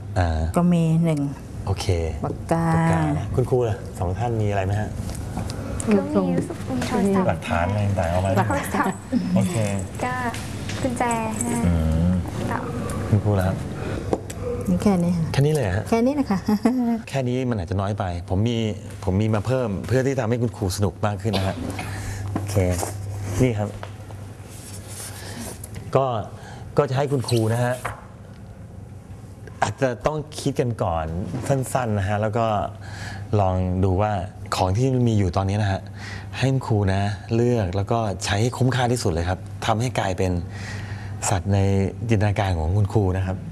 ก็มีโอเคปากกาคุณครูล่ะ2 ท่านมีอะไรไหมฮะก็มีรู้สึกมีโทรศัพท์หลักฐานอะไรต่างๆเอามาโทรศัพท์โอเคก็กุญแจนะคุณครูล่ะครับนี่แค่นี้ค่ะแค่นี้เลยฮะแค่นี้นะคะแค่นี้มันอาจจะน้อยไปผมมีมาเพิ่มเพื่อที่ทำให้คุณครูสนุกมากขึ้นนะฮะโอเคนี่ครับก็จะให้คุณครูนะฮะอาจจะต้องคิดกันก่อนสั้นๆนะฮะแล้วก็ลองดูว่าของที่มีอยู่ตอนนี้นะฮะให้คุณครูนะเลือกแล้วก็ใช้ให้คุ้มค่าที่สุดเลยครับทำให้กลายเป็นสัตว์ในจินตนาการของคุณครูนะครับ